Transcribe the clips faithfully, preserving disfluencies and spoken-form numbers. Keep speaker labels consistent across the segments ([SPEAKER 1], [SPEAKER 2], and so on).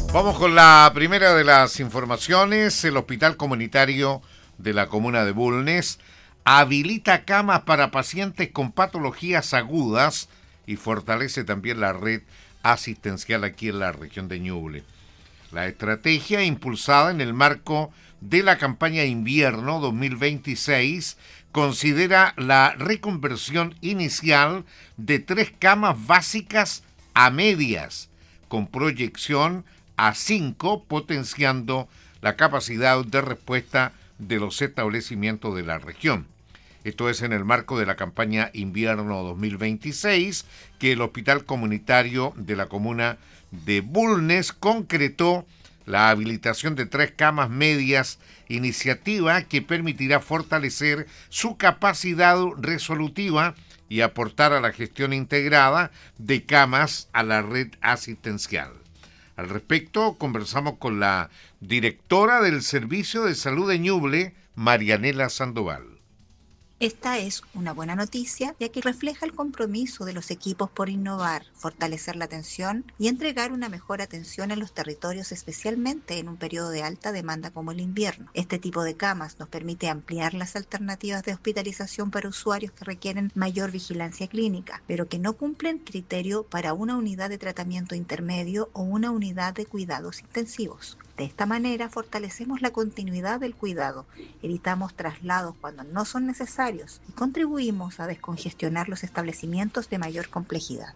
[SPEAKER 1] Vamos con la primera de las informaciones. El Hospital Comunitario de la Comuna de Bulnes habilita camas para pacientes con patologías agudas y fortalece también la red asistencial aquí en la región de Ñuble. La estrategia, impulsada en el marco de la campaña Invierno dos mil veintiséis, considera la reconversión inicial de tres camas básicas a medias, con proyección a cinco, potenciando la capacidad de respuesta de los establecimientos de la región. Esto es en el marco de la campaña Invierno dos mil veintiséis, que el Hospital Comunitario de la Comuna de Bulnes concretó la habilitación de tres camas medias, iniciativa que permitirá fortalecer su capacidad resolutiva y aportar a la gestión integrada de camas a la red asistencial. Al respecto, conversamos con la directora del Servicio de Salud de Ñuble, Marianela Sandoval.
[SPEAKER 2] Esta es una buena noticia, ya que refleja el compromiso de los equipos por innovar, fortalecer la atención y entregar una mejor atención en los territorios, especialmente en un periodo de alta demanda como el invierno. Este tipo de camas nos permite ampliar las alternativas de hospitalización para usuarios que requieren mayor vigilancia clínica, pero que no cumplen criterio para una unidad de tratamiento intermedio o una unidad de cuidados intensivos. De esta manera fortalecemos la continuidad del cuidado, evitamos traslados cuando no son necesarios y contribuimos a descongestionar los establecimientos de mayor complejidad.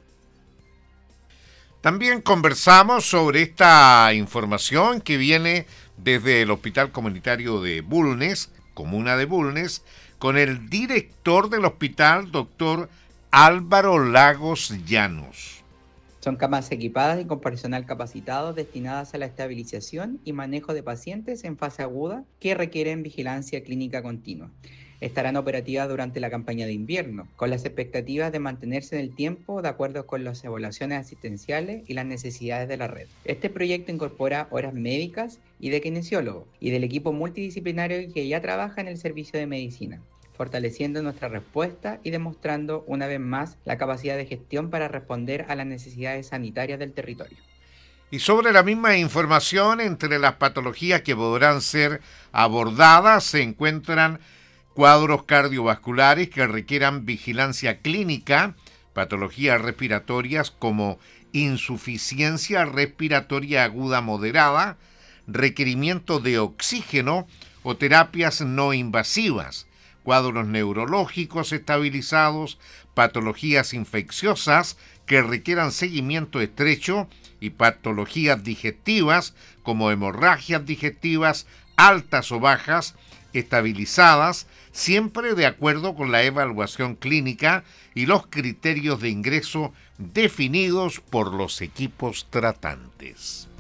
[SPEAKER 1] También conversamos sobre esta información que viene desde el Hospital Comunitario de Bulnes, Comuna de Bulnes, con el director del hospital, doctor Álvaro Lagos Llanos.
[SPEAKER 3] Son camas equipadas y con personal capacitado destinadas a la estabilización y manejo de pacientes en fase aguda que requieren vigilancia clínica continua. Estarán operativas durante la campaña de invierno, con las expectativas de mantenerse en el tiempo de acuerdo con las evaluaciones asistenciales y las necesidades de la red. Este proyecto incorpora horas médicas y de kinesiólogo y del equipo multidisciplinario que ya trabaja en el servicio de medicina, fortaleciendo nuestra respuesta y demostrando una vez más la capacidad de gestión para responder a las necesidades sanitarias del territorio.
[SPEAKER 1] Y sobre la misma información, entre las patologías que podrán ser abordadas se encuentran cuadros cardiovasculares que requieran vigilancia clínica, patologías respiratorias como insuficiencia respiratoria aguda moderada, requerimiento de oxígeno o terapias no invasivas, cuadros neurológicos estabilizados, patologías infecciosas que requieran seguimiento estrecho y patologías digestivas como hemorragias digestivas altas o bajas, estabilizadas, siempre de acuerdo con la evaluación clínica y los criterios de ingreso definidos por los equipos tratantes.